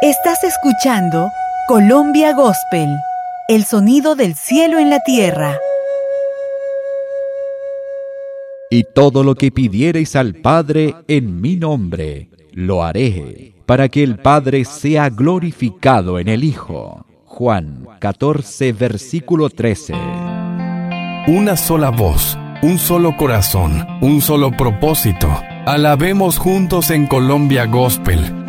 Estás escuchando Colombia Gospel, el sonido del cielo en la tierra. Y todo lo que pidiereis al Padre en mi nombre, lo haré, para que el Padre sea glorificado en el Hijo. Juan 14, versículo 13. Una sola voz, un solo corazón, un solo propósito. Alabemos juntos en Colombia Gospel.